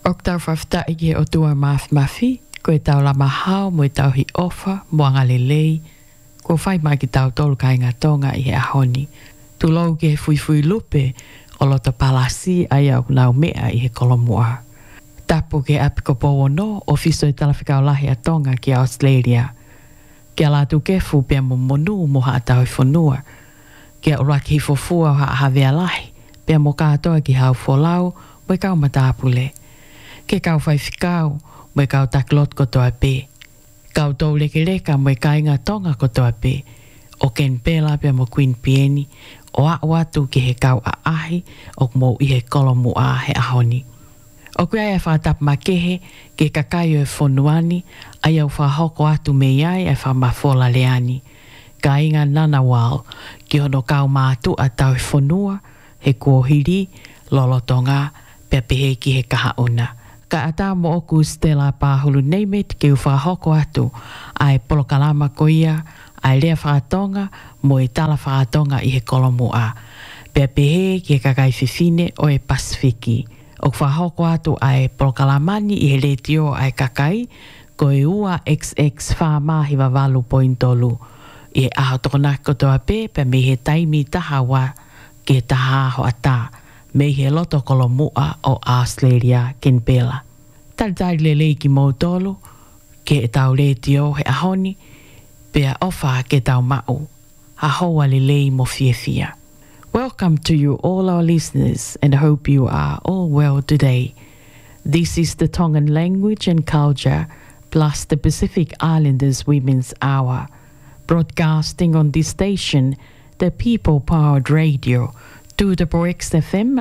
Ok tau whafta i o tua mafi, koe tau la mahao, mo tau hi ofa, moanga lelei, ko whai mai ki tau tolu kai ngā tonga i he ahoni. Tu lau ke fui lupe, o lota palasi ai au nau mea i he kolomua. Tapu ke apiko powo no, o fiso i talawhikau lahi a tonga ki Australia. Kia lātu kefu pia mo monu mo haa tau i whanua. Kia ura ki fofua haa hawea lahi, pia mo kātoa ki hau wholau, mo i kau matapule. Ke kau whai whikau, mo i kau taklot kotoa pē. Kau tau leke leka mo i kai ngā tonga kotoa pē. O ken pēla pia mo Queen Pieni, o a watu ki he kau a ahi, o mo i he kolomu a he ahoni. O kui ai a whātap makehe, ke kakai o e whonuani, ai au whahoko atu me iai e whamawhola leani. Ka inga nanawal, ki hono kau mātu a tau e whonua, he kuohiri, lolotonga, pepehe ki he kahauna. Ka ata mo oku Stella Pahulu Neimet, ke u whahoko atu, ai polokalama ko ia, ai lea whātonga, mo i tala whātonga i he kolomu a. Pepehe ki he kakai whiwhine o e Pasifiki. O whahoko atu ai polokalamani i he letio ai kakai, ko e ua XX whamahi wawalu pointolu. I he aho tokona kotoa pē, pe me he taimi taha wa ke taha ho ata, me he loto kolomua o Australia ken pēla. Talitari le lei ki mautolu, ke e tau letio he ahoni, pea ofa ke tau mau, ha hoa le lei mo fiefia. Welcome to you all our listeners, and I hope you are all well today. This is the Tongan Language and Culture plus the Pacific Islanders Women's Hour, broadcasting on this station, the People-Powered Radio, 2XFM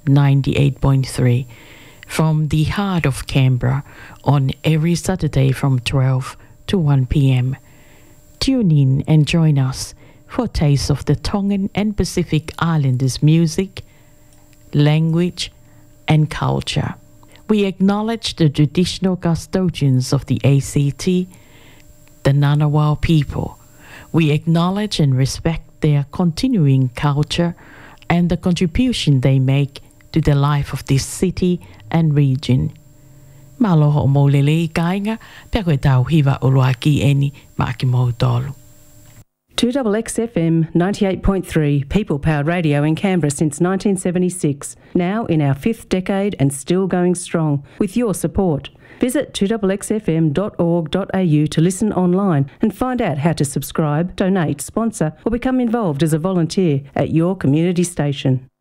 98.3, from the heart of Canberra on every Saturday from 12 to 1 p.m. Tune in and join us for a taste of the Tongan and Pacific Islanders music, language and culture. We acknowledge the traditional custodians of the ACT, the Ngunnawal people. We acknowledge and respect their continuing culture and the contribution they make to the life of this city and region. Maloho mo lelei kainga, pia koe tau hiwa ulua ki eni ma ki mau tolu. 2XFM 98.3, People-Powered Radio in Canberra since 1976, now in our 5th decade and still going strong, with your support. Visit 2XFM.org.au to listen online and find out how to subscribe, donate, sponsor or become involved as a volunteer at your community station.